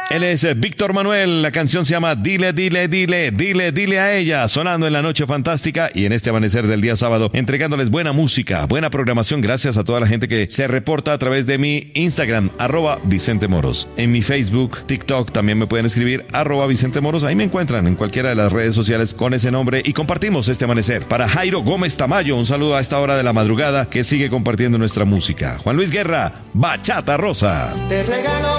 Él es Víctor Manuel, la canción se llama Dile, dile, dile, dile, dile a ella, sonando en la noche fantástica y en este amanecer del día sábado, entregándoles buena música, buena programación, gracias a toda la gente que se reporta a través de mi Instagram, @VicenteMoros. En mi Facebook, TikTok, también me pueden escribir, @VicenteMoros, ahí me encuentran en cualquiera de las redes sociales con ese nombre y compartimos este amanecer. Para Jairo Gómez Tamayo, un saludo a esta hora de la madrugada que sigue compartiendo nuestra música. Juan Luis Guerra, Bachata Rosa. Te regalo